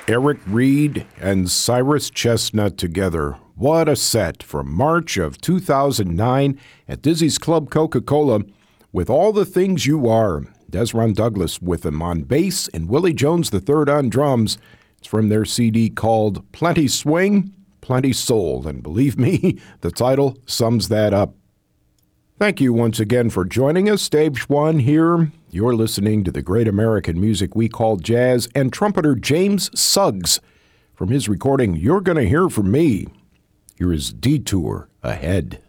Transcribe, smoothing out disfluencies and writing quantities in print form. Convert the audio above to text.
Eric Reed and Cyrus Chestnut together. What a set from March of 2009 at Dizzy's Club Coca-Cola with All the Things You Are. Desron Douglas with them on bass and Willie Jones III on drums. It's from their CD called Plenty Swing, Plenty Soul. And believe me, the title sums that up. Thank you once again for joining us. Dave Schwann here. You're listening to the great American music we call jazz, and trumpeter James Suggs from his recording You're Gonna Hear From Me. Here is Detour Ahead.